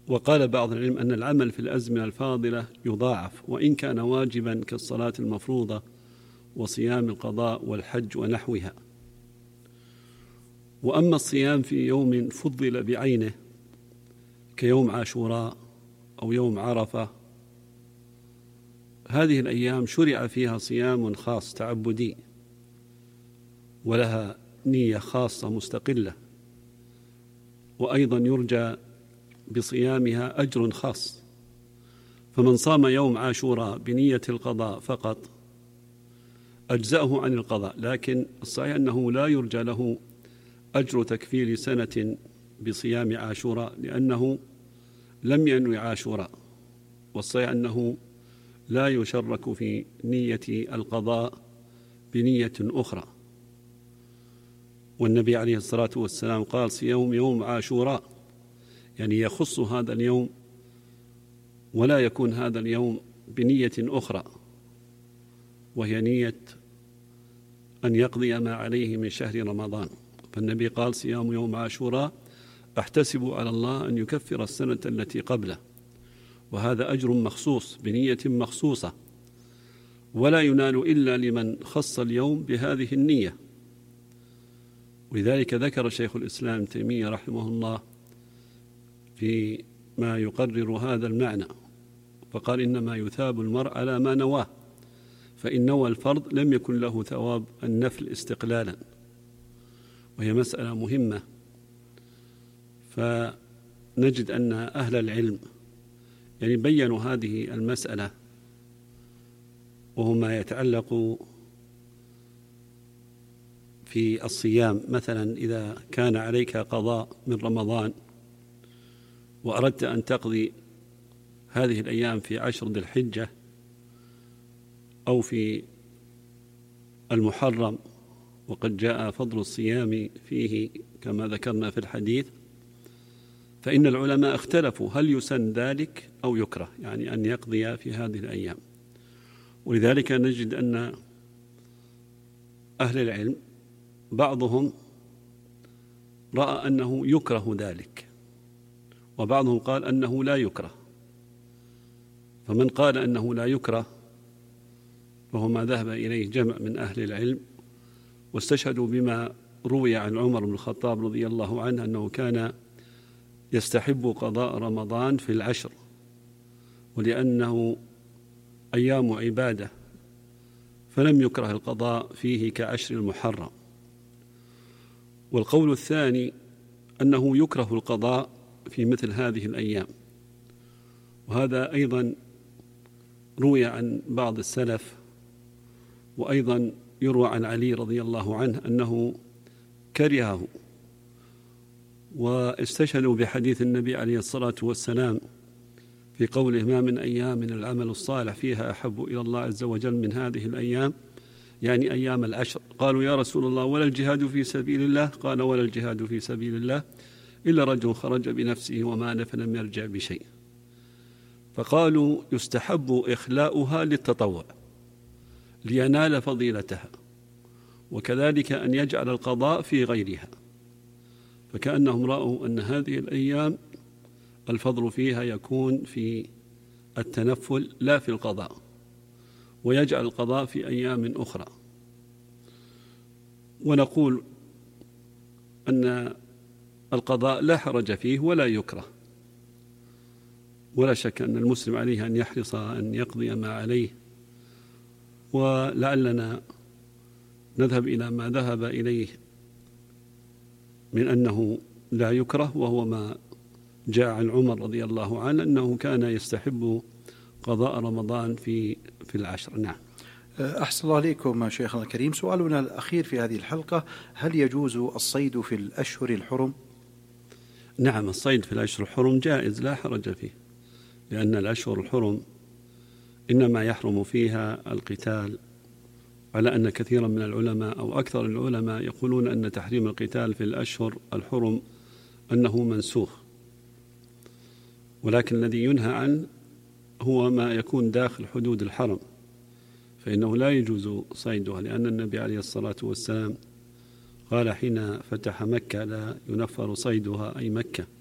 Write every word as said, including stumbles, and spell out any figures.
وقال بعض العلم أن العمل في الأزمنة الفاضلة يضاعف، وإن كان واجبا كالصلاة المفروضة وصيام القضاء والحج ونحوها. وأما الصيام في يوم فضل بعينه كيوم عاشوراء أو يوم عرفة، هذه الأيام شرع فيها صيام خاص تعبدي ولها نية خاصة مستقلة، وأيضا يرجى بصيامها أجر خاص. فمن صام يوم عاشوراء بنية القضاء فقط أجزأه عن القضاء، لكن الصحيح أنه لا يرجى له أجر تكفير سنة بصيام عاشوراء، لأنه لم ينوي عاشوراء، والصحيح أنه لا يشرك في نية القضاء بنية أخرى. والنبي عليه الصلاة والسلام قال: صيام يوم عاشوراء، يعني يخص هذا اليوم ولا يكون هذا اليوم بنية أخرى، وهي نية أن يقضي ما عليه من شهر رمضان. فالنبي قال: صيام يوم عاشوراء أحتسب على الله أن يكفر السنة التي قبله، وهذا أجر مخصوص بنية مخصوصة، ولا ينال إلا لمن خص اليوم بهذه النية. ولذلك ذكر شيخ الإسلام ابن تيمية رحمه الله في ما يقرر هذا المعنى، فقال: إنما يثاب المرء على ما نواه، فإن نوى الفرض لم يكن له ثواب النفل استقلالا. وهي مسألة مهمة، فنجد أن أهل العلم يعني بيّنوا هذه المسألة، وهو ما يتعلق في الصيام. مثلا إذا كان عليك قضاء من رمضان وأردت أن تقضي هذه الأيام في عشر ذي الحجة أو في المحرم، وقد جاء فضل الصيام فيه كما ذكرنا في الحديث، فإن العلماء اختلفوا هل يسن ذلك أو يكره، يعني أن يقضي في هذه الأيام. ولذلك نجد أن أهل العلم بعضهم رأى أنه يكره ذلك، وبعضهم قال أنه لا يكره. فمن قال أنه لا يكره وهو ما ذهب إليه جمع من أهل العلم، واستشهدوا بما روي عن عمر بن الخطاب رضي الله عنه أنه كان يستحب قضاء رمضان في العشر، ولأنه أيام عبادة فلم يكره القضاء فيه كعشر المحرم. والقول الثاني أنه يكره القضاء في مثل هذه الأيام، وهذا أيضا روي عن بعض السلف، وأيضا يروى عن علي رضي الله عنه أنه كرهه، واستشهدوا بحديث النبي عليه الصلاة والسلام في قوله: ما من أيام العمل الصالح فيها أحب إلى الله عز وجل من هذه الأيام، يعني أيام العشر. قالوا: يا رسول الله ولا الجهاد في سبيل الله؟ قال: ولا الجهاد في سبيل الله إلا رجل خرج بنفسه ومال فلم يرجع بشيء. فقالوا: يستحب إخلاؤها للتطوع لينال فضيلتها، وكذلك أن يجعل القضاء في غيرها. فكأنهم رأوا أن هذه الأيام الفضل فيها يكون في التنفل لا في القضاء، ويجعل القضاء في أيام أخرى. ونقول أن القضاء لا حرج فيه ولا يكره، ولا شك أن المسلم عليه أن يحرص أن يقضي ما عليه. ولعلنا نذهب إلى ما ذهب إليه من أنه لا يكره، وهو ما جاء عن عمر رضي الله عنه أنه كان يستحب قضاء رمضان في في العشر. نعم. أحسن الله عليكم شيخنا الكريم. سؤالنا الأخير في هذه الحلقة: هل يجوز الصيد في الأشهر الحرم؟ نعم، الصيد في الأشهر الحرم جائز لا حرج فيه، لأن الأشهر الحرم إنما يحرم فيها القتال، على أن كثيرا من العلماء أو أكثر العلماء يقولون أن تحريم القتال في الأشهر الحرم أنه منسوخ، ولكن الذي ينهى عنه هو ما يكون داخل حدود الحرم، فإنه لا يجوز صيدها، لأن النبي عليه الصلاة والسلام قال حين فتح مكة: لا ينفر صيدها، أي مكة.